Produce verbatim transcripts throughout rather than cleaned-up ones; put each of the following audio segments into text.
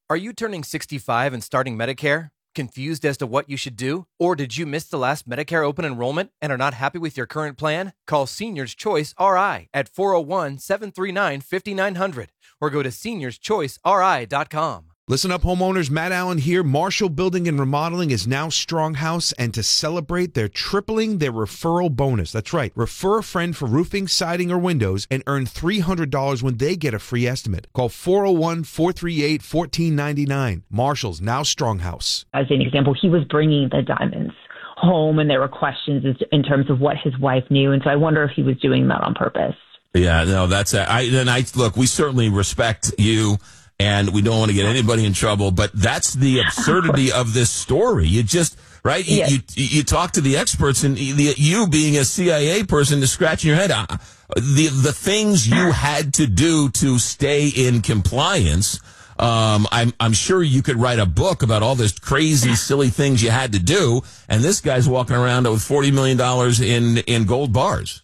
Are you turning sixty-five and starting Medicare? Confused as to what you should do? Or did you miss the last Medicare open enrollment and are not happy with your current plan? Call Seniors Choice R I at four oh one, seven three nine, five nine zero zero or go to seniors choice r i dot com. Listen up, homeowners. Matt Allen here. Marshall Building and Remodeling is now Stronghouse, and to celebrate, they're tripling their referral bonus. That's right. Refer a friend for roofing, siding, or windows and earn three hundred dollars when they get a free estimate. Call four oh one, four three eight, one four nine nine. Marshall's now Stronghouse. As an example, he was bringing the diamonds home, and there were questions in terms of what his wife knew, and so I wonder if he was doing that on purpose. Yeah, no, that's a, I. And I look. We certainly respect you. And we don't want to get anybody in trouble, but that's the absurdity of this story. You just, right? You, Yes. you, you talk to the experts, and the, you being a C I A person is scratching your head. Uh, The, the things you had to do to stay in compliance. Um, I'm, I'm sure you could write a book about all this crazy, silly things you had to do. And this guy's walking around with forty million dollars in, in gold bars.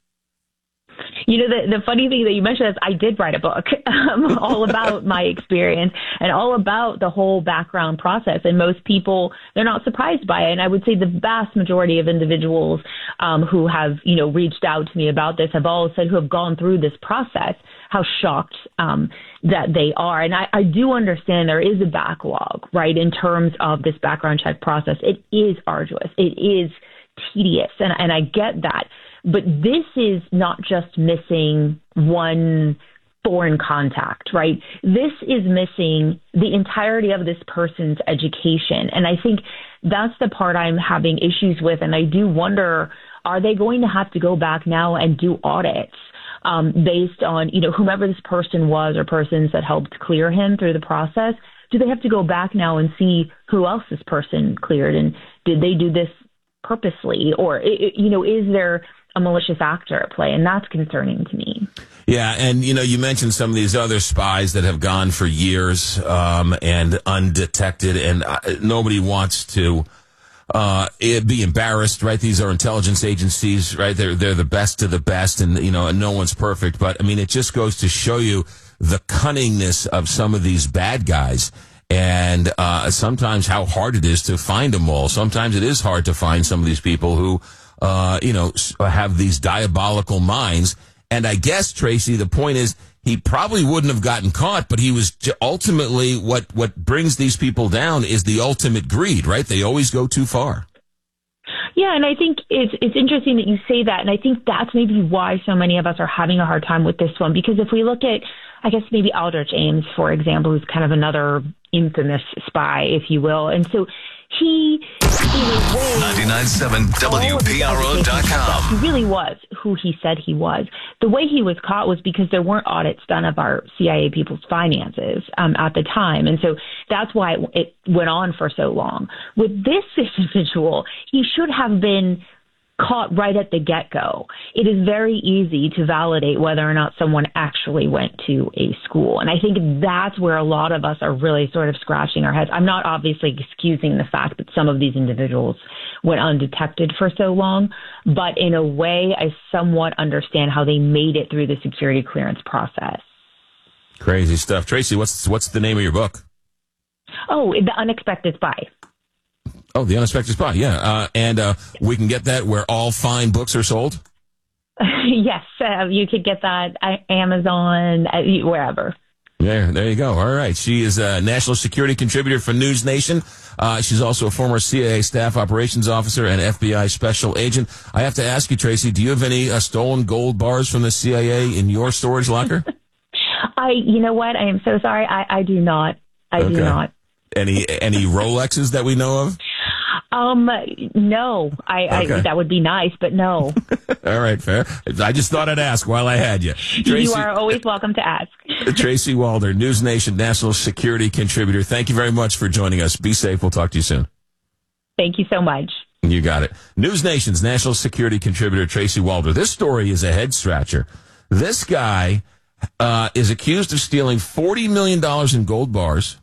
You know, the, the funny thing that you mentioned is I did write a book um, all about my experience and all about the whole background process. And most people, they're not surprised by it. And I would say the vast majority of individuals um, who have, you know, reached out to me about this have all said, who have gone through this process, how shocked um, that they are. And I, I do understand there is a backlog, right, in terms of this background check process. It is arduous. It is tedious. And, and I get that. But this is not just missing one foreign contact, right? This is missing the entirety of this person's education. And I think that's the part I'm having issues with. And I do wonder, are they going to have to go back now and do audits um, based on, you know, whomever this person was or persons that helped clear him through the process? Do they have to go back now and see who else this person cleared? And did they do this purposely? Or, you know, is there a malicious actor at play? And that's concerning to me. Yeah, and, you know, you mentioned some of these other spies that have gone for years um, and undetected, and uh, nobody wants to uh, be embarrassed, right? These are intelligence agencies, right? They're they're the best of the best, and, you know, and no one's perfect. But, I mean, it just goes to show you the cunningness of some of these bad guys. And uh, sometimes how hard it is to find them all. Sometimes it is hard to find some of these people who Uh, you know, have these diabolical minds. And I guess, Tracy, the point is he probably wouldn't have gotten caught, but he was ultimately what, what brings these people down is the ultimate greed, right? They always go too far. Yeah, and I think it's it's interesting that you say that. And I think that's maybe why so many of us are having a hard time with this one, because if we look at, I guess, maybe Aldrich Ames, for example, who's kind of another infamous spy, if you will. And so he, ninety-nine point seven W P R O dot com. He really was who he said he was. The way he was caught was because there weren't audits done of our C I A people's finances um, at the time. And so that's why it, it went on for so long. With this individual, he should have been caught right at the get-go. It is very easy to validate whether or not someone actually went to a school. And I think that's where a lot of us are really sort of scratching our heads. I'm not obviously excusing the fact that some of these individuals went undetected for so long, but in a way, I somewhat understand how they made it through the security clearance process. Crazy stuff. Tracy, what's what's the name of your book? Oh, The Unexpected Spy. Oh, The Unexpected Spy, yeah. Uh, and uh, we can get that where all fine books are sold? Yes, uh, you could get that at Amazon, uh, wherever. There, there you go. All right. She is a national security contributor for News Nation. Uh, she's also a former C I A staff operations officer and F B I special agent. I have to ask you, Tracy, do you have any uh, stolen gold bars from the C I A in your storage locker? I, you know what? I am so sorry. I, I do not. I okay. do not. Any any Rolexes that we know of? Um, no, I, okay. I that would be nice, but no. All right, fair. I just thought I'd ask while I had you. Tracy, you are always welcome to ask. Tracy Walder, News Nation national security contributor. Thank you very much for joining us. Be safe. We'll talk to you soon. Thank you so much. You got it. News Nation's national security contributor, Tracy Walder. This story is a head scratcher. This guy uh, is accused of stealing forty million dollars in gold bars.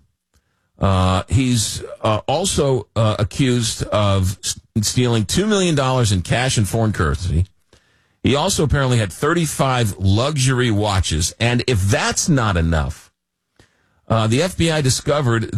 Uh, he's uh, also uh, accused of stealing two million dollars in cash and foreign currency. He also apparently had thirty-five luxury watches. And if that's not enough, uh, the F B I discovered